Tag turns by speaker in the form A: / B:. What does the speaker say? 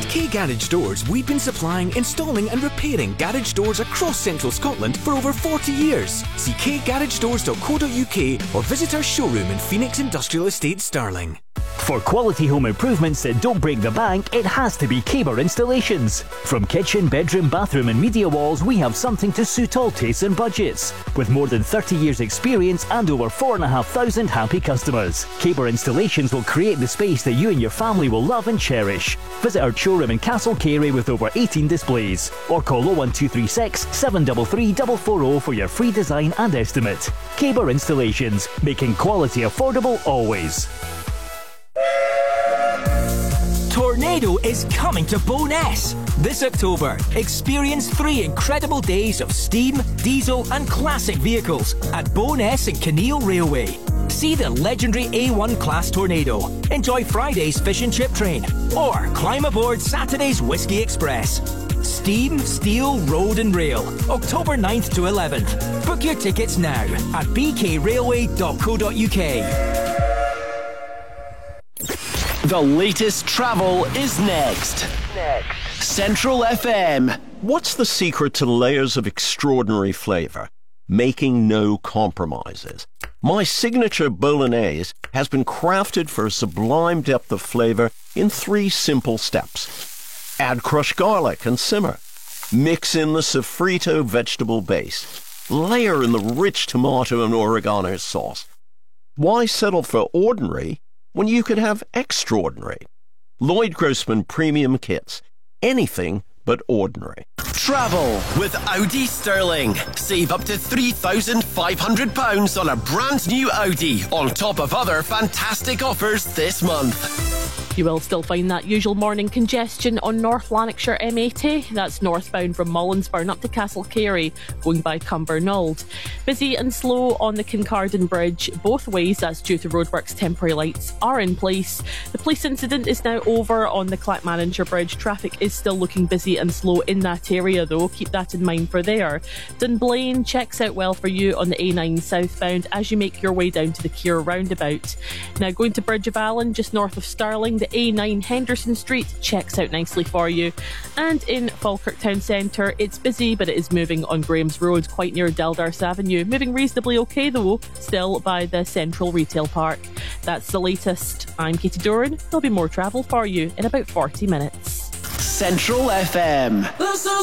A: K Garage Doors, we've been supplying, installing and repairing garage doors across central Scotland for over 40 years. See kgaragedoors.co.uk or visit our showroom in Phoenix Industrial Estate, Stirling.
B: For quality home improvements that don't break the bank, it has to be Caber Installations. From kitchen, bedroom, bathroom and media walls, we have something to suit all tastes and budgets. With more than 30 years experience and over 4,500 happy customers, Caber Installations will create the space that you and your family will love and cherish. Visit our showroom in Castle Carey with over 18 displays, or call 01236 733 440 for your free design and estimate. Caber Installations, making quality affordable always.
C: Tornado is coming to Bo'ness. This October, experience 3 incredible days of steam, diesel and classic vehicles at Bo'ness and Kinneil Railway. See the legendary A1 class Tornado, enjoy Friday's fish and chip train, or climb aboard Saturday's Whiskey Express. Steam, Steel, Road and Rail, October 9th to 11th. Book your tickets now at bkrailway.co.uk.
D: The latest travel is next. Central FM.
E: What's the secret to layers of extraordinary flavour? Making no compromises. My signature bolognese has been crafted for a sublime depth of flavour in 3 simple steps. Add crushed garlic and simmer. Mix in the sofrito vegetable base. Layer in the rich tomato and oregano sauce. Why settle for ordinary when you could have extraordinary? Lloyd Grossman Premium Kits. Anything but ordinary.
D: Travel with Audi Sterling. Save up to £3,500 on a brand new Audi, on top of other fantastic offers this month.
F: You will still find that usual morning congestion on North Lanarkshire M80. That's northbound from Mollinsburn up to Castle Carey, going by Cumbernauld. Busy and slow on the Kincardine Bridge both ways. That's due to roadworks. Temporary lights are in place. The police incident is now over on the Clackmannanshire Bridge. Traffic is still looking busy and slow in that area though. Keep that in mind for there. Dunblane checks out well for you on the A9 southbound as you make your way down to the Keir roundabout. Now going to Bridge of Allen, just north of Stirling, the A9 Henderson Street checks out nicely for you. And in Falkirk Town Centre, it's busy, but it is moving on Graham's Road, quite near Deldarse Avenue. Moving reasonably okay though, still by the Central Retail Park. That's the latest. I'm Katie Doran. There'll be more travel for you in about 40 minutes.
D: Central FM.